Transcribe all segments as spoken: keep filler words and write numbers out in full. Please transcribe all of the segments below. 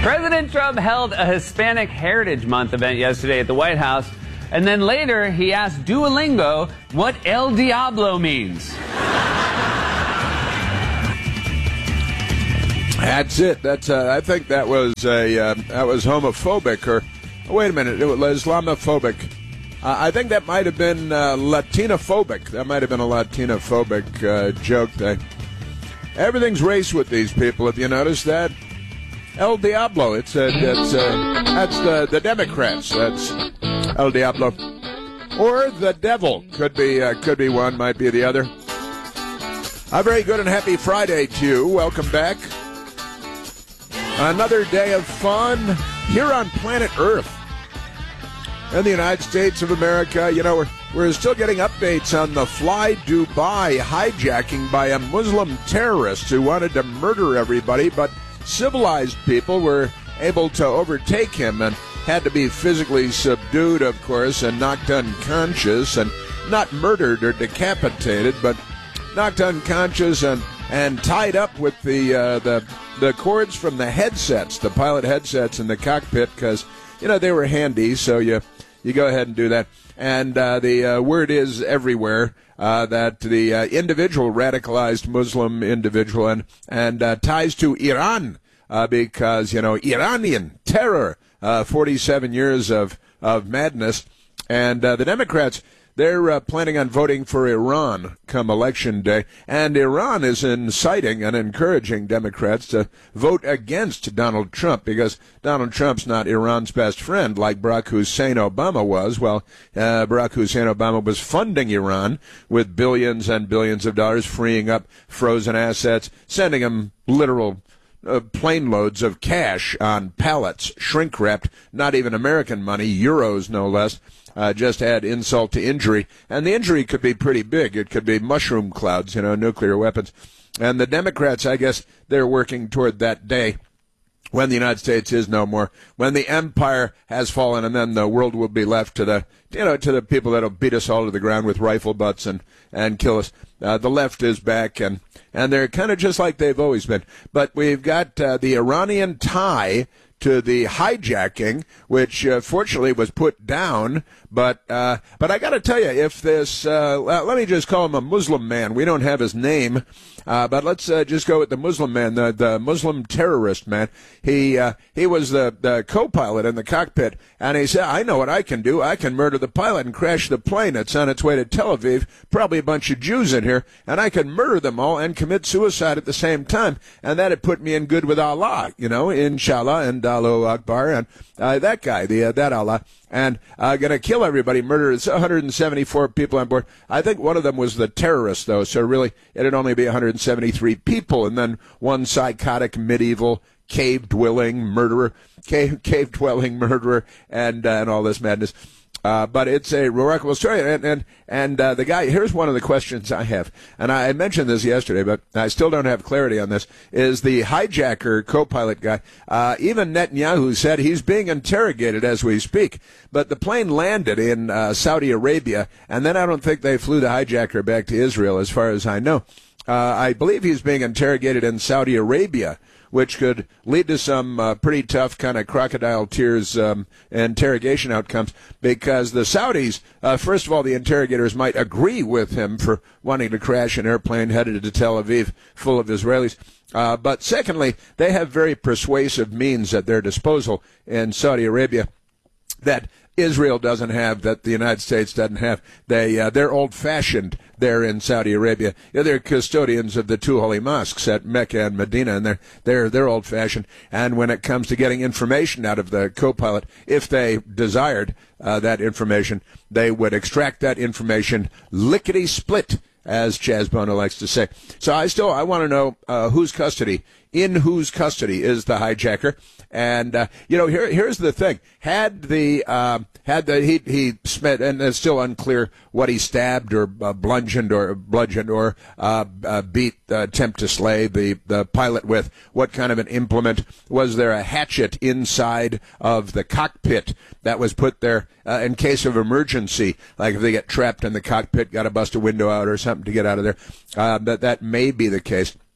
President Trump held a Hispanic Heritage Month event yesterday at the White House, and then later he asked Duolingo what El Diablo means. That's it. That's. Uh, I think that was a uh, that was homophobic, or wait a minute, it was Islamophobic. Uh, I think that might have been uh, Latinophobic. That might have been a Latinophobic uh, joke. They, everything's race with these people. Have you noticed that? El Diablo. It's uh, it's uh, that's the the Democrats. That's El Diablo, or the devil. Could be uh, could be one. Might be the other. A very good and happy Friday to you. Welcome back. Another day of fun here on planet Earth. In the United States of America, you know, we're, we're still getting updates on the Fly Dubai hijacking by a Muslim terrorist who wanted to murder everybody, but civilized people were able to overtake him and had to be physically subdued, of course, and knocked unconscious, and not murdered or decapitated, but knocked unconscious and, and tied up with the, uh, the, the cords from the headsets, the pilot headsets in the cockpit, because, you know, they were handy, so you... You go ahead and do that. And uh, the uh, word is everywhere uh, that the uh, individual, radicalized Muslim individual, and, and uh, ties to Iran uh, because, you know, Iranian terror, uh, forty-seven years of, of madness. And uh, the Democrats, they're uh, planning on voting for Iran come Election Day. And Iran is inciting and encouraging Democrats to vote against Donald Trump because Donald Trump's not Iran's best friend like Barack Hussein Obama was. Well, uh, Barack Hussein Obama was funding Iran with billions and billions of dollars, freeing up frozen assets, sending them literal Uh, plane loads of cash on pallets, shrink-wrapped, not even American money, euros no less, uh, just add insult to injury. And the injury could be pretty big. It could be mushroom clouds, you know, nuclear weapons. And the Democrats, I guess, they're working toward that day when the United States is no more, when the empire has fallen, and then the world will be left to the, you know, to the people that'll beat us all to the ground with rifle butts and, and kill us. Uh, the left is back, and, and they're kind of just like they've always been. But we've got uh, the Iranian tie to the hijacking, which uh, fortunately was put down. But uh, but I got to tell you, if this, uh, let me just call him a Muslim man. We don't have his name, uh, but let's uh, just go with the Muslim man, the, the Muslim terrorist man. He uh, he was the, the co-pilot in the cockpit, and he said, I know what I can do. I can murder the pilot and crash the plane that's on its way to Tel Aviv, probably a bunch of Jews in here, and I can murder them all and commit suicide at the same time. And that'd put me in good with Allah, you know, inshallah, and Allahu Akbar, and uh, that guy, the uh, that Allah. And uh, going to kill everybody, murder one hundred seventy-four people on board. I think one of them was the terrorist, though, so really it'd only be one hundred seventy-three people, and then one psychotic, medieval, cave-dwelling murderer, cave, cave-dwelling murderer, and, uh, and all this madness. Uh, but it's a remarkable story, and and, and uh, the guy, here's one of the questions I have, and I mentioned this yesterday, but I still don't have clarity on this, is the hijacker co-pilot guy. Uh, even Netanyahu said he's being interrogated as we speak, but the plane landed in uh, Saudi Arabia, and then I don't think they flew the hijacker back to Israel, as far as I know. Uh, I believe he's being interrogated in Saudi Arabia, which could lead to some uh, pretty tough kind of crocodile tears um, interrogation outcomes, because the Saudis, uh, first of all, the interrogators might agree with him for wanting to crash an airplane headed to Tel Aviv full of Israelis. Uh, but secondly, they have very persuasive means at their disposal in Saudi Arabia that Israel doesn't have, that the United States doesn't have. They, uh, they're old-fashioned there in Saudi Arabia. You know, they're custodians of the two holy mosques at Mecca and Medina, and they're, they're, they're old-fashioned. And when it comes to getting information out of the co-pilot, if they desired uh, that information, they would extract that information lickety-split, as Chaz Bono likes to say. So I still, I want to know uh, whose custody, in whose custody is the hijacker. And, uh, you know, here, here's the thing. Had the, uh, had the, he, he spent, and it's still unclear what he stabbed or uh, bludgeoned or bludgeoned or, uh, uh beat, uh, attempt to slay the, the pilot with. What kind of an implement? Was there a hatchet inside of the cockpit that was put there, uh, in case of emergency? Like if they get trapped in the cockpit, got to bust a window out or something to get out of there. Uh, that, that may be the case.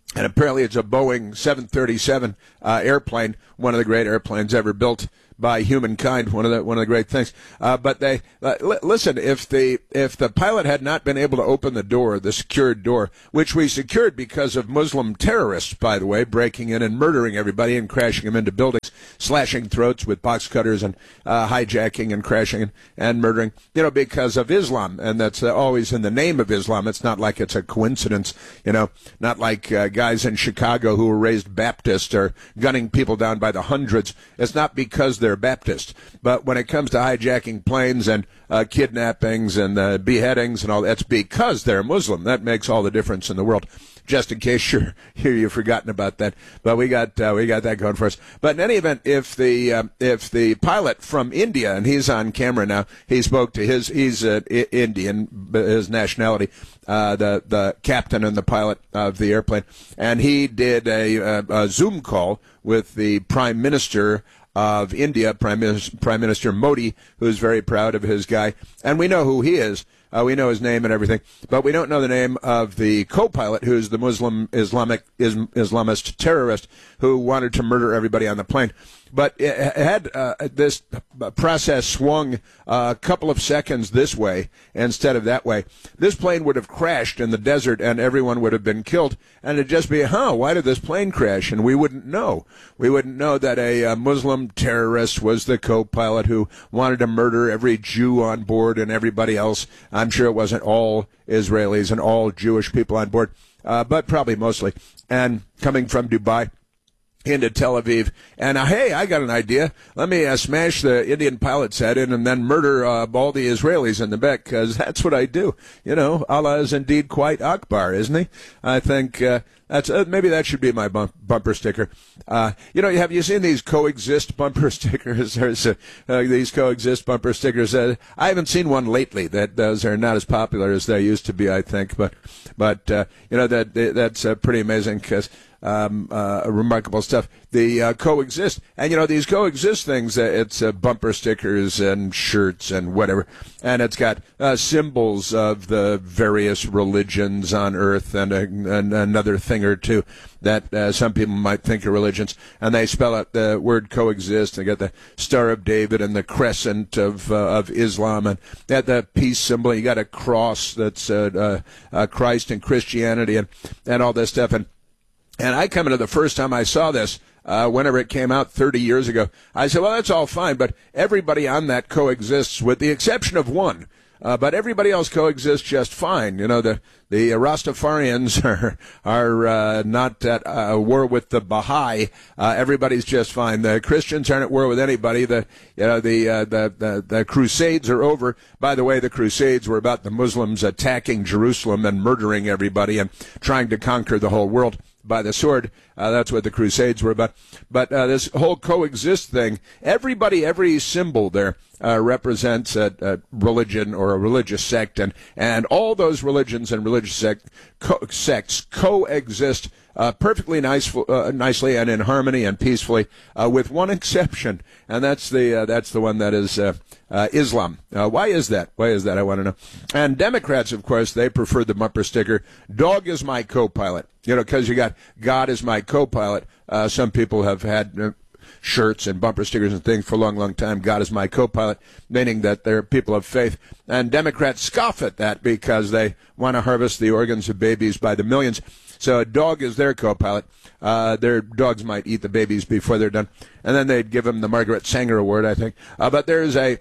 And apparently it's a Boeing seven thirty-seven uh, airplane, one of the great airplanes ever built by humankind, one of the one of the great things. Uh, but they uh, l- listen. If the if the pilot had not been able to open the door, the secured door, which we secured because of Muslim terrorists, by the way, breaking in and murdering everybody and crashing them into buildings, slashing throats with box cutters and uh, hijacking and crashing and, and murdering, you know, because of Islam, and that's uh, always in the name of Islam. It's not like it's a coincidence, you know, not like uh, guys in Chicago who were raised Baptist are gunning people down by the hundreds. It's not because they're Baptist. But when it comes to hijacking planes and uh, kidnappings and uh, beheadings and all, that's because they're Muslim. That makes all the difference in the world. Just in case you're here, you've forgotten about that. But we got uh, we got that going for us. But in any event, if the uh, if the pilot from India, and he's on camera now, he spoke to his he's uh, I- Indian, his nationality, uh, the the captain and the pilot of the airplane, and he did a, a, a Zoom call with the Prime Minister of India, Prime Minister, Prime Minister Modi, who's very proud of his guy, and we know who he is. Uh, we know his name and everything, but we don't know the name of the co-pilot, who's the Muslim Islamic Islamist terrorist who wanted to murder everybody on the plane. But it had uh, this process swung uh, a couple of seconds this way instead of that way, this plane would have crashed in the desert and everyone would have been killed. And it'd just be, huh, why did this plane crash? And we wouldn't know. We wouldn't know that a, a Muslim terrorist was the co-pilot who wanted to murder every Jew on board and everybody else. I'm sure it wasn't all Israelis and all Jewish people on board, uh, but probably mostly. And coming from Dubai into Tel Aviv, and uh, hey, I got an idea. Let me uh, smash the Indian pilot's head in and then murder uh, all the Israelis in the back, because that's what I do. You know, Allah is indeed quite Akbar, isn't he? I think uh, that's uh, maybe that should be my bump, bumper sticker. Uh, you know, have you seen these coexist bumper stickers? There's uh, uh, these coexist bumper stickers. Uh, I haven't seen one lately. That those are not as popular as they used to be, I think. But but uh, you know that that's uh, pretty amazing because. Um, uh, remarkable stuff. The uh, coexist, and you know these coexist things. Uh, it's uh, bumper stickers and shirts and whatever, and it's got uh, symbols of the various religions on Earth and, uh, and another thing or two that uh, some people might think are religions, and they spell out the word coexist. They got the Star of David and the crescent of uh, of Islam, and they got the peace symbol. You got a cross that's uh, uh, uh, Christ and Christianity, and and all this stuff, and. And I come into the first time I saw this, uh, whenever it came out thirty years ago, I said, well, that's all fine, but everybody on that coexists with the exception of one. Uh, but everybody else coexists just fine. You know, the, the Rastafarians are, are, uh, not at uh, war with the Baha'i. Uh, everybody's just fine. The Christians aren't at war with anybody. The, you know, the, uh, the, the, the Crusades are over. By the way, the Crusades were about the Muslims attacking Jerusalem and murdering everybody and trying to conquer the whole world by the sword. Uh, that's what the Crusades were about. But uh, this whole coexist thing, everybody, every symbol there uh, represents a, a religion or a religious sect, and, and all those religions and religious sect, co- sects coexist uh, perfectly nice, uh, nicely and in harmony and peacefully, uh, with one exception, and that's the uh, that's the one that is uh, uh, Islam. Uh, why is that? Why is that? I want to know. And Democrats, of course, they prefer the bumper sticker, "Dog is my co-pilot." You know, because you got God is my co-pilot. Uh, some people have had uh, shirts and bumper stickers and things for a long, long time. God is my co-pilot, meaning that they're people of faith. And Democrats scoff at that because they want to harvest the organs of babies by the millions. So a dog is their co-pilot. Uh, their dogs might eat the babies before they're done. And then they'd give them the Margaret Sanger Award, I think. Uh, but there's a,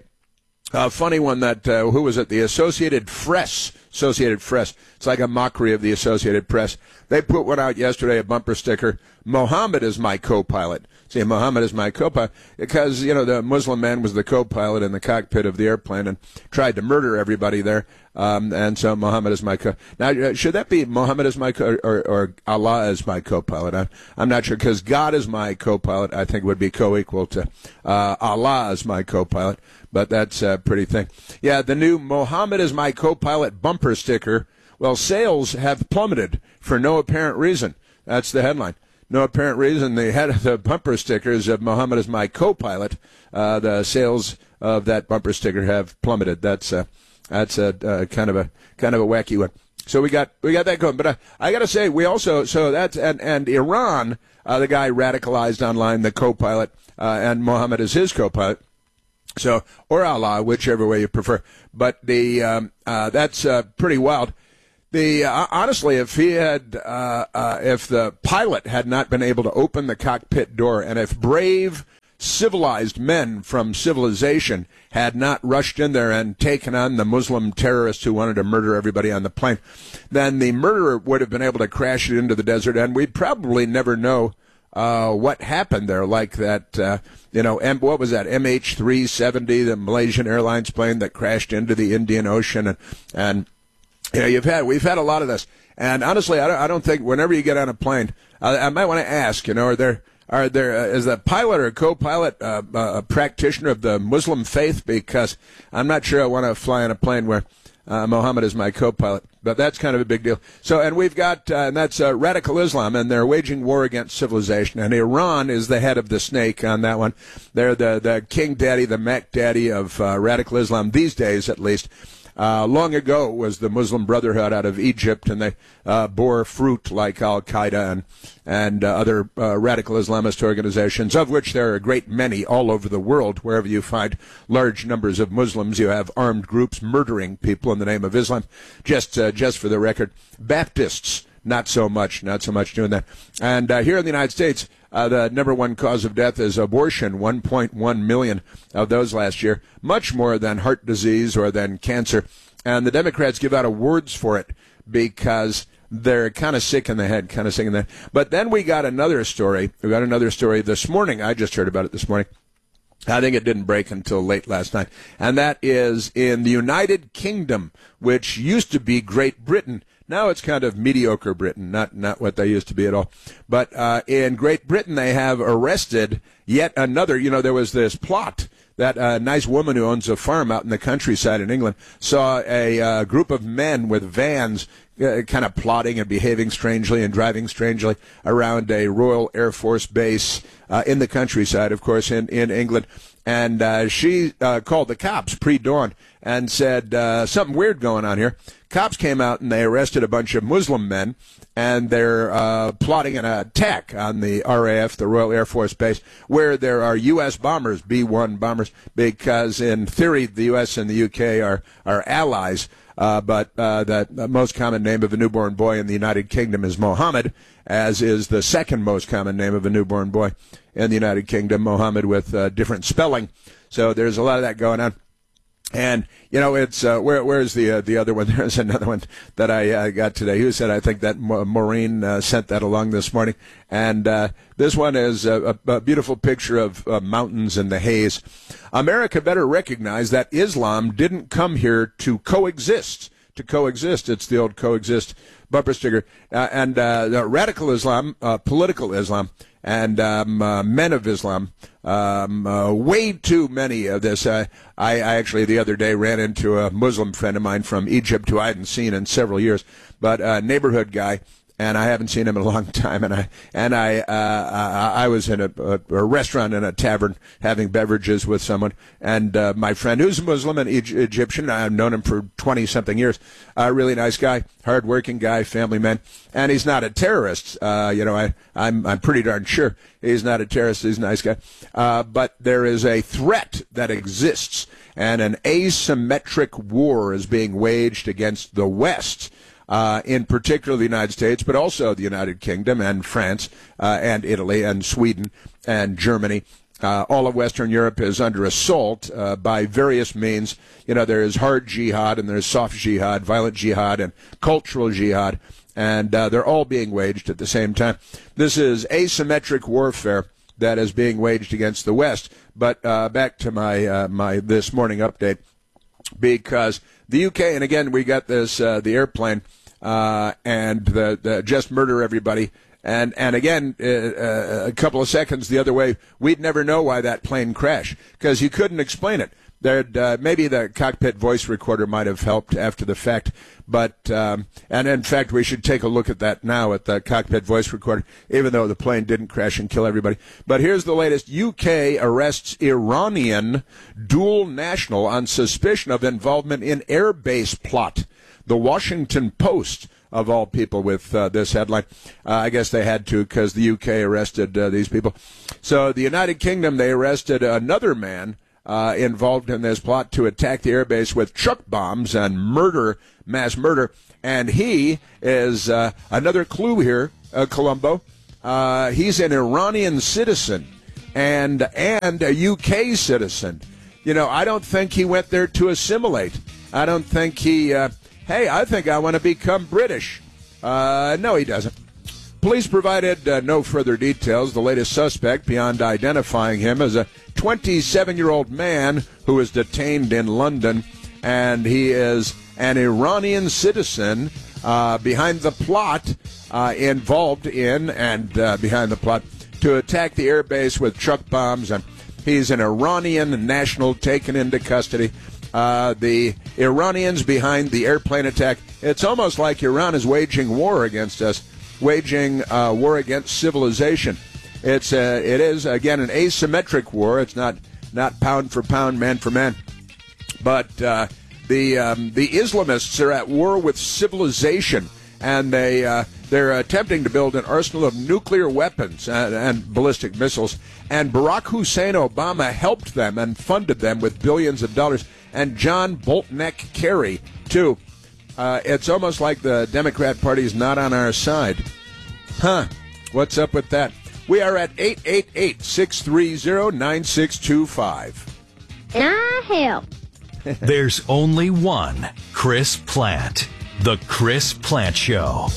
a funny one that, uh, who was it? The Associated Press. Associated Press. It's like a mockery of the Associated Press. They put one out yesterday, a bumper sticker. Mohammed is my co-pilot. See, Mohammed is my co-pilot because, you know, the Muslim man was the co-pilot in the cockpit of the airplane and tried to murder everybody there. Um, and so Mohammed is my co. Now, should that be Mohammed is my co or, or Allah is my co-pilot? I'm, I'm not sure because God is my co-pilot. I think would be co-equal to uh, Allah is my co-pilot. But that's a pretty thing. Yeah, the new Mohammed is my co-pilot bumper sticker. Well, sales have plummeted for no apparent reason. That's the headline. No apparent reason. The head of the bumper stickers of Mohammed is my co-pilot. Uh, the sales of that bumper sticker have plummeted. That's uh, that's a uh, kind of a kind of a wacky one. So we got we got that going. But uh, I got to say, we also so that's and and Iran, uh, the guy radicalized online, the co-pilot, uh, and Mohammed is his co-pilot. So or Allah, whichever way you prefer. But the um, uh, that's uh, pretty wild. The uh, honestly, if he had, uh, uh, if the pilot had not been able to open the cockpit door, and if brave, civilized men from civilization had not rushed in there and taken on the Muslim terrorists who wanted to murder everybody on the plane, then the murderer would have been able to crash it into the desert, and we'd probably never know uh, what happened there. Like that, uh, you know, M- what was that? M H three seventy, the Malaysian Airlines plane that crashed into the Indian Ocean, and and. You know, you've had, we've had a lot of this. And honestly, I don't, I don't think whenever you get on a plane, I, I might want to ask, you know, are there, are there, uh, is the pilot or co-pilot uh, uh, a practitioner of the Muslim faith? Because I'm not sure I want to fly on a plane where uh, Mohammed is my co-pilot. But that's kind of a big deal. So, and we've got, uh, and that's uh, radical Islam, and they're waging war against civilization. And Iran is the head of the snake on that one. They're the, the king daddy, the Mac daddy of uh, radical Islam, these days at least. Uh, long ago was the Muslim Brotherhood out of Egypt, and they uh, bore fruit like Al-Qaeda and, and uh, other uh, radical Islamist organizations, of which there are a great many all over the world. Wherever you find large numbers of Muslims, you have armed groups murdering people in the name of Islam. Just, uh, just for the record, Baptists, not so much, not so much doing that. And uh, here in the United States, Uh, the number one cause of death is abortion, one point one million of those last year, much more than heart disease or than cancer. And the Democrats give out awards for it because they're kind of sick in the head, kind of sick in the head. But then we got another story. We got another story this morning. I just heard about it this morning. I think it didn't break until late last night. And that is in the United Kingdom, which used to be Great Britain. Now it's kind of mediocre Britain, not not what they used to be at all. But uh, in Great Britain, they have arrested yet another. You know, there was this plot that a uh, nice woman who owns a farm out in the countryside in England saw a uh, group of men with vans uh, kind of plotting and behaving strangely and driving strangely around a Royal Air Force base uh, in the countryside, of course, in, in England. And uh, she uh, called the cops pre-dawn and said, uh, something weird going on here. Cops came out and they arrested a bunch of Muslim men, and they're uh, plotting an attack on the R A F, the Royal Air Force Base, where there are U S bombers, B one bombers, because in theory the U S and the U K are, are allies. Uh, but uh, the, the most common name of a newborn boy in the United Kingdom is Mohammed, as is the second most common name of a newborn boy in the United Kingdom, Mohammed, with uh, different spelling. So there's a lot of that going on. And, you know, it's, uh, where, where's the, uh, the other one? There's another one that I uh, got today. Who said, I think that Maureen uh, sent that along this morning. And, uh, this one is a, a beautiful picture of uh, mountains and the haze. America better recognize that Islam didn't come here to coexist. To coexist. It's the old coexist bumper sticker. Uh, and, uh, radical Islam, uh, political Islam, and um, uh, men of Islam, um, uh, way too many of this. Uh, I, I actually the other day ran into a Muslim friend of mine from Egypt who I hadn't seen in several years, but a neighborhood guy, and I haven't seen him in a long time. And I and I uh, I was in a, a, a restaurant in a tavern having beverages with someone, and uh, my friend who's Muslim and e- Egyptian, I've known him for twenty something years. A uh, really nice guy, hardworking guy, family man, and he's not a terrorist. Uh, you know, I I'm I'm pretty darn sure he's not a terrorist. He's a nice guy, uh, but there is a threat that exists, and an asymmetric war is being waged against the West. Uh, in particular the United States, but also the United Kingdom and France uh, and Italy and Sweden and Germany. Uh, all of Western Europe is under assault uh, by various means. You know, there is hard jihad and there's soft jihad, violent jihad and cultural jihad, and uh, they're all being waged at the same time. This is asymmetric warfare that is being waged against the West. But uh, back to my uh, my this morning update, because the U K, and again, we got this, uh, the airplane, Uh, and the, the just murder everybody. And and again, uh, uh, a couple of seconds the other way, we'd never know why that plane crashed because you couldn't explain it. There'd, uh, maybe the cockpit voice recorder might have helped after the fact, but um, and in fact we should take a look at that now at the cockpit voice recorder, even though the plane didn't crash and kill everybody. But here's the latest: U K arrests Iranian dual national on suspicion of involvement in airbase plot. the Washington Post, of all people, with uh, this headline. Uh, I guess they had to because the U K arrested uh, these people. So the United Kingdom, they arrested another man uh, involved in this plot to attack the airbase with truck bombs and murder, mass murder. And he is uh, another clue here, uh, Columbo. Uh, he's an Iranian citizen and and a U K citizen. You know, I don't think he went there to assimilate. I don't think he, uh, hey, I think I want to become British. Uh, no, he doesn't. Police provided uh, no further details. The latest suspect, beyond identifying him as a twenty-seven-year-old man who was detained in London, and he is an Iranian citizen uh, behind the plot, uh, involved in and uh, behind the plot to attack the airbase with truck bombs. And he's an Iranian national taken into custody. Uh, the Iranians behind the airplane attack. It's almost like Iran is waging war against us, waging uh, war against civilization. It's uh, it is again an asymmetric war. It's not not pound for pound, man for man, but uh, the um, the Islamists are at war with civilization, and they uh, they're attempting to build an arsenal of nuclear weapons and, and ballistic missiles. And Barack Hussein Obama helped them and funded them with billions of dollars. And John Boltneck Kerry, too. Uh, it's almost like the Democrat Party is not on our side. Huh. What's up with that? We are at eight eight eight, six three zero, nine six two five. And I help. There's only one Chris Plante. The Chris Plante Show.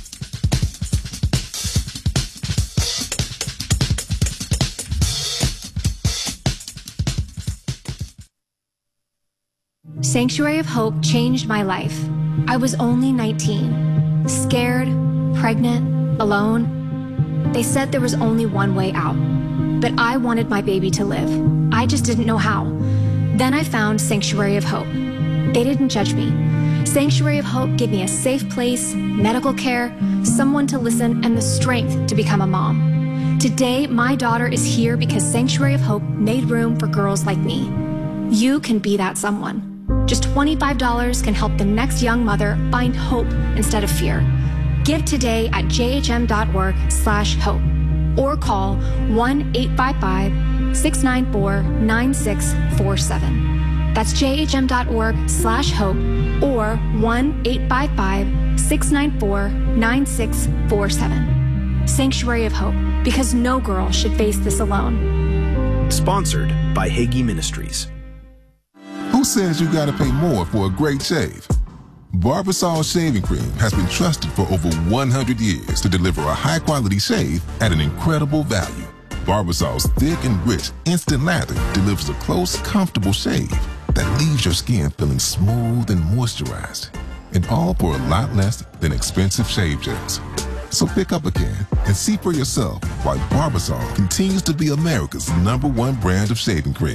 Sanctuary of Hope changed my life. I was only nineteen, scared, pregnant, alone. They said there was only one way out, but I wanted my baby to live. I just didn't know how. Then I found Sanctuary of Hope. They didn't judge me. Sanctuary of Hope gave me a safe place, medical care, someone to listen, and the strength to become a mom. Today, my daughter is here because Sanctuary of Hope made room for girls like me. You can be that someone. Just twenty-five dollars can help the next young mother find hope instead of fear. Give today at jhm.org slash hope or call one eight five five, six nine four, nine six four seven. That's jhm.org slash hope or one eight five five, six nine four, nine six four seven. Sanctuary of Hope, because no girl should face this alone. Sponsored by Hagee Ministries. Who says you gotta pay more for a great shave? Barbasol Shaving Cream has been trusted for over one hundred years to deliver a high-quality shave at an incredible value. Barbasol's thick and rich instant lather delivers a close, comfortable shave that leaves your skin feeling smooth and moisturized. And all for a lot less than expensive shave gels. So pick up again and see for yourself why Barbasol continues to be America's number one brand of shaving cream.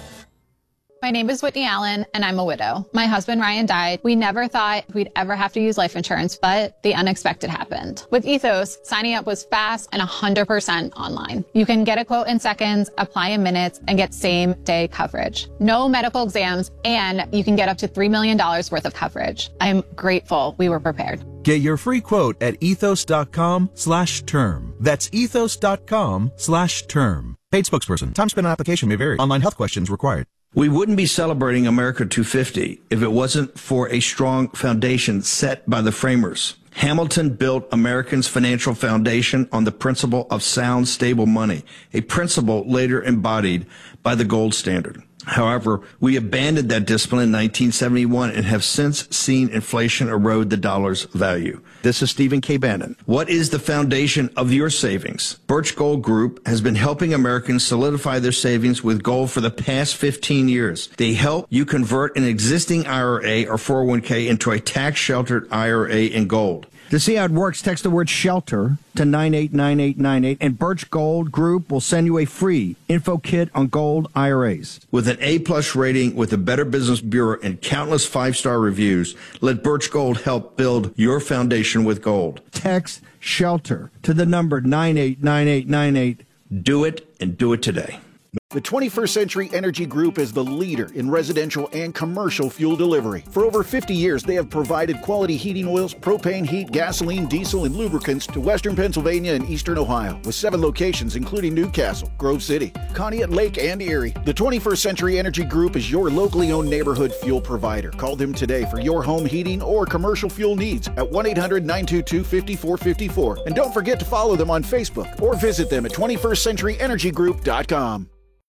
My name is Whitney Allen, and I'm a widow. My husband, Ryan, died. We never thought we'd ever have to use life insurance, but the unexpected happened. With Ethos, signing up was fast and one hundred percent online. You can get a quote in seconds, apply in minutes, and get same-day coverage. No medical exams, and you can get up to three million dollars worth of coverage. I'm grateful we were prepared. Get your free quote at ethos.com slash term. That's ethos.com slash term. Paid spokesperson. Time spent on application may vary. Online health questions required. We wouldn't be celebrating America two fifty if it wasn't for a strong foundation set by the framers. Hamilton built Americans' financial foundation on the principle of sound, stable money, a principle later embodied by the gold standard. However, we abandoned that discipline in nineteen seventy-one and have since seen inflation erode the dollar's value. This is Stephen K. Bannon. What is the foundation of your savings? Birch Gold Group has been helping Americans solidify their savings with gold for the past fifteen years. They help you convert an existing I R A or four oh one k into a tax-sheltered I R A in gold. To see how it works, text the word SHELTER to nine eight nine eight nine eight, and Birch Gold Group will send you a free info kit on gold I R As. With an A-plus rating with the Better Business Bureau and countless five-star reviews, let Birch Gold help build your foundation with gold. Text SHELTER to the number nine eight nine eight nine eight. Do it, and do it today. The twenty-first Century Energy Group is the leader in residential and commercial fuel delivery. For over fifty years, they have provided quality heating oils, propane, heat, gasoline, diesel, and lubricants to western Pennsylvania and eastern Ohio, with seven locations including Newcastle, Grove City, Conneaut Lake, and Erie. The twenty-first Century Energy Group is your locally owned neighborhood fuel provider. Call them today for your home heating or commercial fuel needs at one eight hundred nine two two five four five four. And don't forget to follow them on Facebook or visit them at twenty-first century energy group dot com.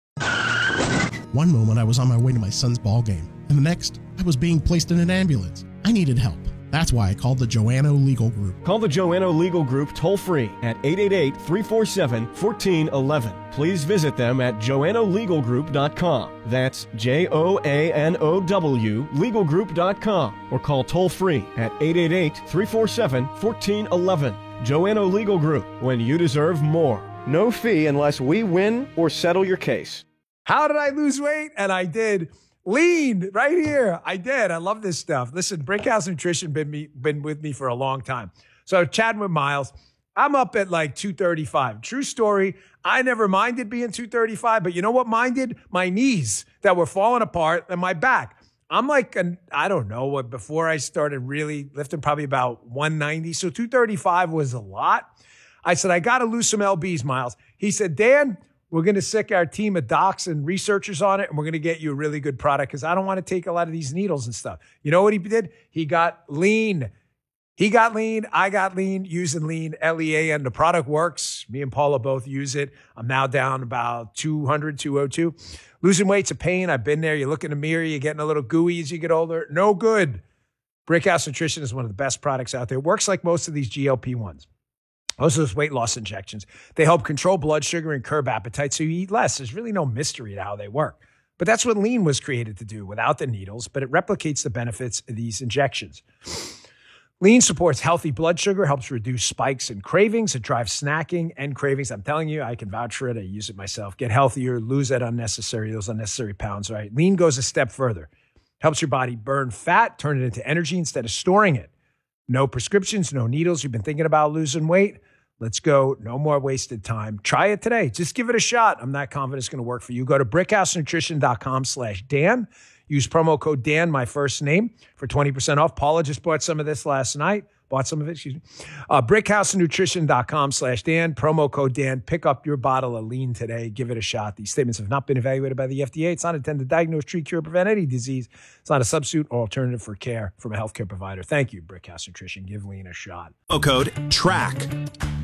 One moment I was on my way to my son's ball game, and the next I was being placed in an ambulance. I needed help. That's why I called the Joanno Legal Group. Call the Joanno Legal Group toll-free at eight eight eight, three four seven, one four one one. Please visit them at joanno legal group dot com. That's J O A N O W legal group dot com. Or call toll-free at eight eight eight, three four seven, one four one one. Joanno Legal Group, when you deserve more. No fee unless we win or settle your case. How did I lose weight? And I did. Lean right here. I did. I love this stuff. Listen, Brickhouse Nutrition been me been with me for a long time. So chatting with Miles, I'm up at like two thirty-five. True story. I never minded being two thirty-five, but you know what minded? My knees that were falling apart and my back. I'm like, an, I don't know what, before I started really lifting, probably about one ninety. So two thirty-five was a lot. I said, I got to lose some L Bs, Miles. He said, Dan, we're going to sick our team of docs and researchers on it, and we're going to get you a really good product because I don't want to take a lot of these needles and stuff. You know what he did? He got lean. He got lean. I got lean using lean, L E A, and the product works. Me and Paula both use it. I'm now down about two hundred, two oh two. Losing weight's a pain. I've been there. You look in the mirror, you're getting a little gooey as you get older. No good. Brickhouse Nutrition is one of the best products out there. It works like most of these G L P ones. Most of those weight loss injections, they help control blood sugar and curb appetite so you eat less. There's really no mystery to how they work. But that's what lean was created to do without the needles, but it replicates the benefits of these injections. Lean supports healthy blood sugar, helps reduce spikes and cravings. It drives snacking and cravings. I'm telling you, I can vouch for it. I use it myself. Get healthier, lose that unnecessary, those unnecessary pounds, right? Lean goes a step further. Helps your body burn fat, turn it into energy instead of storing it. No prescriptions, no needles. You've been thinking about losing weight? Let's go. No more wasted time. Try it today. Just give it a shot. I'm not confident it's going to work for you. Go to brickhouse nutrition dot com slash Dan. Use promo code Dan, my first name, for twenty percent off. Paula just bought some of this last night. Bought some of it, excuse me. Uh, brickhouse nutrition dot com slash Dan. Promo code Dan. Pick up your bottle of lean today. Give it a shot. These statements have not been evaluated by the F D A. It's not intended to diagnose, treat, cure, or prevent any disease. It's not a substitute or alternative for care from a healthcare provider. Thank you, Brickhouse Nutrition. Give lean a shot. Code TRACK.